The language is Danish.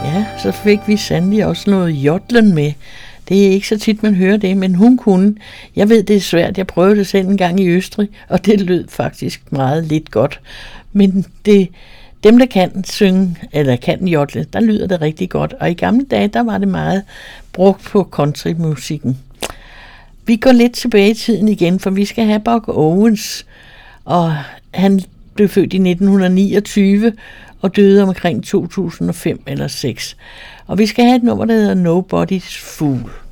Ja, så fik vi sandelig også noget jodlen med. Det er ikke så tit, man hører det, men hun kunne. Jeg ved, det er svært. Jeg prøvede det selv en gang i Østrig, og det lød faktisk meget lidt godt. Men dem, der kan synge, eller kan jodle, der lyder det rigtig godt. Og i gamle dage, der var det meget brugt på countrymusikken. Vi går lidt tilbage i tiden igen, for vi skal have Buck Owens, og han blev født i 1929 og døde omkring 2005 eller 2006. Og vi skal have et nummer, der hedder Nobody's Fool.